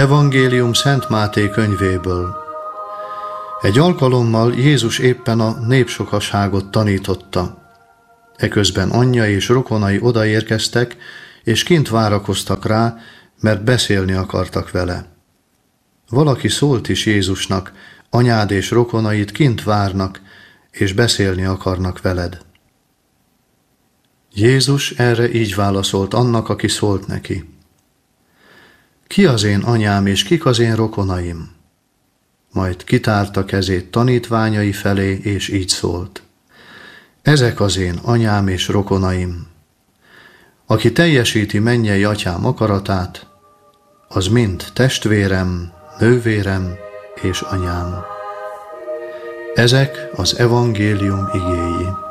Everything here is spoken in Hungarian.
Evangélium Szent Máté könyvéből. Egy alkalommal Jézus éppen a népsokaságot tanította. Eközben anyja és rokonai odaérkeztek, és kint várakoztak rá, mert beszélni akartak vele. Valaki szólt is Jézusnak: anyád és rokonaid kint várnak, és beszélni akarnak veled. Jézus erre így válaszolt annak, aki szólt neki: ki az én anyám, és kik az én rokonaim? Majd kitárta kezét tanítványai felé, és így szólt: ezek az én anyám és rokonaim. Aki teljesíti mennyei atyám akaratát, az mind testvérem, nővérem és anyám. Ezek az evangélium igéi.